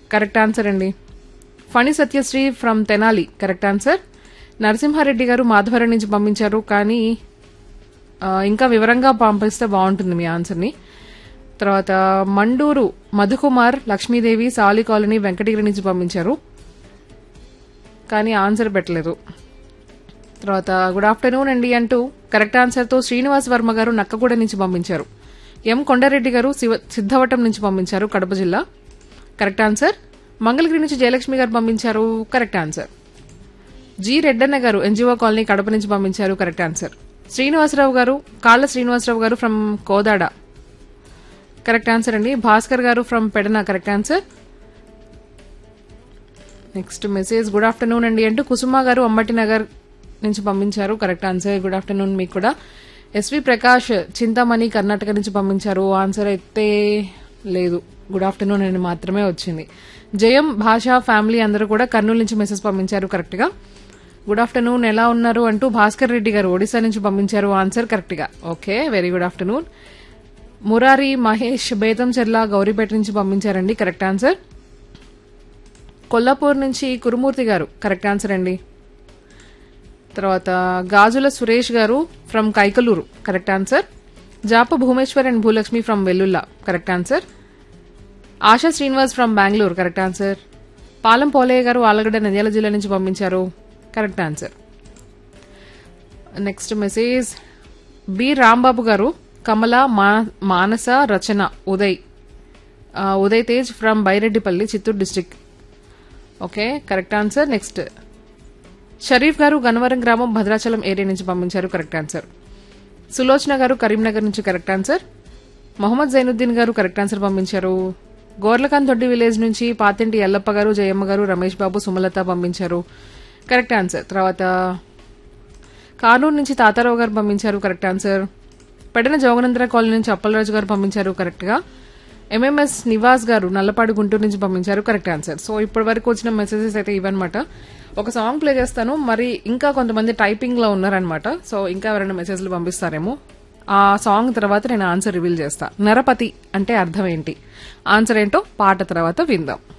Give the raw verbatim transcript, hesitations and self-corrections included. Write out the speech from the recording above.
Correct answer అండి. Phani Satyasri from Tenali correct answer. Narasimha Reddy గారు మాధవరం నుంచి పంపించారు, కానీ ఆ, ఇంకా వివరంగా పంపిస్తే బాగుంటుంది మీ ఆన్సర్ని. తర్వాత మండూరు మధుకుమార్ లక్ష్మీదేవి సాలి కాలనీ వెంకటగిరి నుంచి పంపించారు, కానీ ఆన్సర్ పెట్టలేదు. తర్వాత గుడ్ ఆఫ్టర్నూన్ అండి అంటూ కరెక్ట్ ఆన్సర్తో శ్రీనివాస్ వర్మ గారు నక్కగూడ నుంచి పంపించారు. ఎం కొండారెడ్డి గారు శివ- సిద్ధవటం నుంచి పంపించారు, కడప జిల్లా కరెక్ట్ ఆన్సర్. మంగళగిరి నుంచి జయలక్ష్మి గారు పంపించారు, కరెక్ట్ ఆన్సర్. జి రెడ్డన్న గారు ఎన్జిఓ కాలనీ కడప నుంచి పంపించారు, కరెక్ట్ ఆన్సర్. శ్రీనివాసరావు గారు కాళ్ళ శ్రీనివాసరావు గారు ఫ్రమ్ కోదాడ కరెక్ట్ ఆన్సర్ అండి. భాస్కర్ గారు from Pedana correct answer. Next message good afternoon అండి అంటూ కుసుమ గారు అమ్మటి నగర్ నుంచి పంపించారు, కరెక్ట్ ఆన్సర్. గుడ్ ఆఫ్టర్నూన్ మీకు కూడా. ఎస్వి ప్రకాష్ చింతామణి కర్ణాటక నుంచి పంపించారు, ఆన్సర్ అయితే లేదు, గుడ్ ఆఫ్టర్నూన్ అని మాత్రమే వచ్చింది. జయం భాష ఫ్యామిలీ అందరూ కూడా కర్నూలు నుంచి మెసేజ్ పంపించారు కరెక్ట్ గా. గుడ్ ఆఫ్టర్నూన్ ఎలా ఉన్నారు అంటూ భాస్కర్ రెడ్డి గారు ఒడిశా నుంచి పంపించారు, ఆన్సర్ కరెక్ట్ గా. Okay, very good afternoon. Murari Mahesh Betamcherla Gouripeta నుంచి పంపించారండి, కరెక్ట్ ఆన్సర్. కొల్లాపూర్ నుంచి కురుమూర్తి గారు కరెక్ట్ ఆన్సర్ అండి. తర్వాత గాజుల సురేష్ గారు from Kaikaluru correct answer. జాప Bhumeshwar and Bhulakshmi from Vellulla correct answer. ASHA Srinivas from Bengaluru correct answer. పాలం పోలయ్య గారు ఆలగడ్డ నంద్యాల జిల్లా నుంచి పంపించారు, correct answer. Next message B Rambabu గారు కమల మా- మానస రచన ఉదయ్ ఆ, Uday Tej from Baireddipalli Chittoor district, okay correct answer. Next Sharif గారు గన్నవరం గ్రామం భద్రాచలం ఏరియా నుంచి పంపించారు, కరెక్ట్ ఆన్సర్. సులోచన గారు కరీంనగర్ నుంచి కరెక్ట్ ఆన్సర్. మొహమ్మద్ జైనుద్దీన్ గారు కరెక్ట్ ఆన్సర్ పంపించారు. గోర్లకాన్ దొడ్డి విలేజ్ నుంచి పాతింటి ఎల్లప్ప గారు జయమ్మ గారు రమేష్ బాబు సుమలత పంపించారు, కరెక్ట్ ఆన్సర్. తర్వాత కానూరు నుంచి తాతారావు గారు పంపించారు, correct answer. Pedana Joganandra colony నుంచి అప్పలరాజు గారు పంపించారు కరెక్ట్ గా. ఎంఎంఎస్ నివాస్ గారు నల్లపాడు గుంటూరు నుంచి పంపించారు, కరెక్ట్ ఆన్సర్. సో ఇప్పటి వరకు వచ్చిన మెసేజెస్ అయితే ఇవన్నమాట. ఒక సాంగ్ ప్లే చేస్తాను, మరి ఇంకా కొంతమంది టైపింగ్ లో ఉన్నారనమాట. సో ఇంకా ఎవరైనా మెసేజ్లు పంపిస్తారేమో. ఆ సాంగ్ తర్వాత నేను ఆన్సర్ రివీల్ చేస్తా. నరపతి అంటే అర్థం ఏంటి, ఆన్సర్ ఏంటో పాట తర్వాత విందాం.